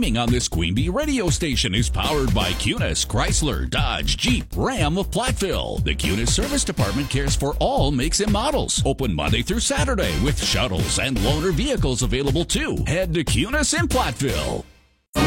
timing on this Queen Bee radio station is powered by Cunis, Chrysler, Dodge, Jeep, Ram of Platteville. The Cunis Service Department cares for all makes and models. Open Monday through Saturday with shuttles and loaner vehicles available too. Head to Cunis in Platteville.